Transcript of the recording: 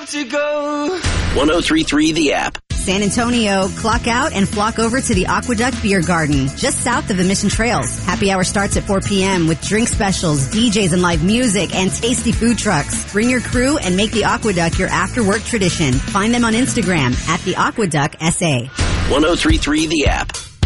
to go. 103.3 The App. San Antonio, clock out and flock over to the Aqueduct Beer Garden, just south of the Mission Trails. Happy hour starts at 4 p.m. with drink specials, DJs and live music, and tasty food trucks. Bring your crew and make the Aqueduct your after-work tradition. Find them on Instagram at the Aqueduct SA. 103.3 The App.